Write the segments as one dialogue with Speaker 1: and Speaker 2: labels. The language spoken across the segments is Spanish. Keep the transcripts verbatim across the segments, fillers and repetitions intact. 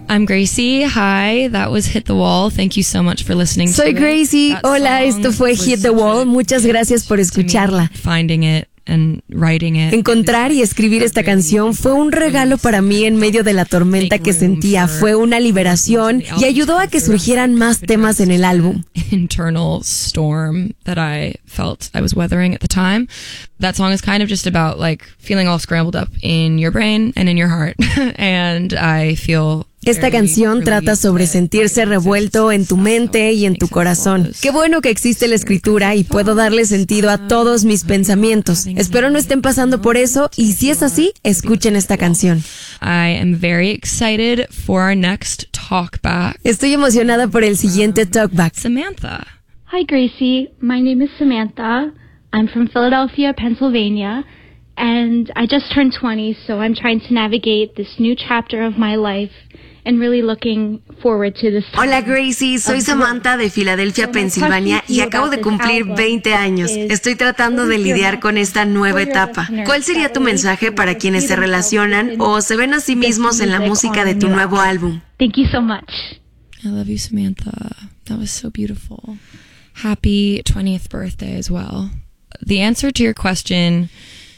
Speaker 1: I'm Gracie. Hi, that was Hit the Wall. Thank you so much for listening to it.
Speaker 2: Soy Gracie. Hola, esto fue Hit the Wall. Muchas gracias por escucharla.
Speaker 1: Finding it and writing it.
Speaker 2: Encontrar y escribir esta canción fue un regalo para mí en medio de la tormenta que sentía. Fue una liberación y ayudó a que surgieran más temas en el álbum.
Speaker 1: Internal storm that I felt I was weathering at the time. That song is kind of just about like feeling all scrambled up in your brain and in your heart. And I feel
Speaker 2: Esta canción trata sobre sentirse revuelto en tu mente y en tu corazón. Qué bueno que existe la escritura y puedo darle sentido a todos mis pensamientos. Espero no estén pasando por eso y si es así, escuchen esta canción.
Speaker 1: I am very excited for our next talkback.
Speaker 2: Estoy emocionada por el siguiente talkback.
Speaker 1: Samantha.
Speaker 3: Hi, Gracie. My name is Samantha. I'm from Philadelphia, Pennsylvania. And I just turned twenty, so I'm trying to navigate this new chapter of my life and really looking forward to this.
Speaker 2: Hola Gracie, soy Samantha de Filadelfia, Pensilvania y acabo de cumplir veinte años. Estoy tratando de lidiar con esta nueva etapa. ¿Cuál sería tu mensaje para quienes se relacionan o se ven a sí mismos en la música de tu nuevo álbum?
Speaker 3: Thank you so much.
Speaker 1: I love you, Samantha. That was so beautiful. Happy twentieth birthday as well. The answer to your question,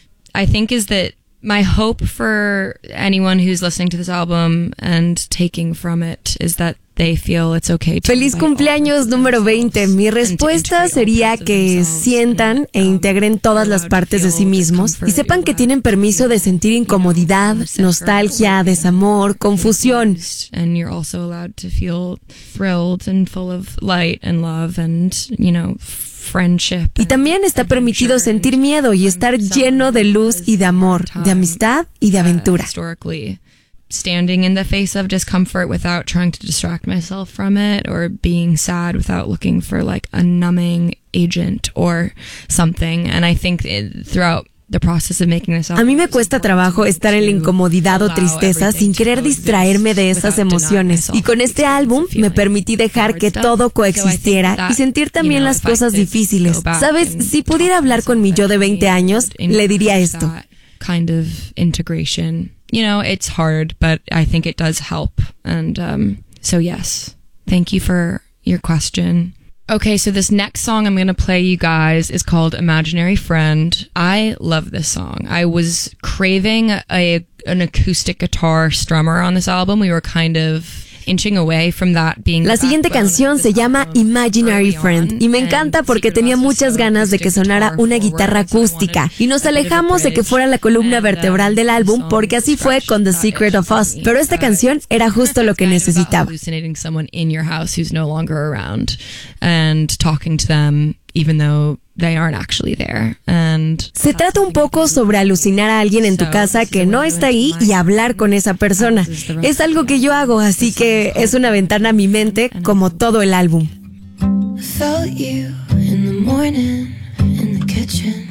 Speaker 1: I think, is that my hope for anyone who's listening to this album and taking from it is that they feel it's okay to
Speaker 2: Feliz cumpleaños número veinte. Mi respuesta sería que sientan e integren todas las partes de sí mismos y sepan que tienen permiso de sentir incomodidad, nostalgia, desamor, confusión.
Speaker 1: And you're also allowed to feel thrilled and full of light and love and, you know, friendship.
Speaker 2: Y también está permitido sentir miedo y estar lleno de luz y de amor, de amistad y de aventura.
Speaker 1: Historically, standing in the face of discomfort without trying to distract myself from it, or being sad without looking for like a numbing agent or something. And I think it, throughout the process of making this album,
Speaker 2: a mí me cuesta trabajo estar en la incomodidad o tristeza sin querer distraerme de esas emociones. Y con este álbum me permití dejar que todo coexistiera y sentir también las cosas difíciles. ¿Sabes? Si pudiera hablar con mi yo de veinte años, le diría esto.
Speaker 1: Kind of integration. You know, it's hard, but I think it does help. And um, so yes, thank you for your question. Okay, so this next song I'm going to play you guys is called Imaginary Friend. I love this song. I was craving a an acoustic guitar strummer on this album. We were kind of inching away from that being.
Speaker 2: La siguiente canción se llama Imaginary Friend y me encanta porque tenía muchas ganas de que sonara una guitarra acústica y nos alejamos de que fuera la columna vertebral del álbum porque así fue con The Secret of Us, pero esta canción era justo lo que necesitaba.
Speaker 1: Hallucinating someone in your house who's no longer around and talking to them even though they aren't actually there. And
Speaker 2: se trata un poco sobre alucinar a alguien en tu casa que no está ahí y hablar con esa persona. Es algo que yo hago, así que es una ventana a mi mente como todo el álbum.
Speaker 4: I felt you in the morning in the kitchen.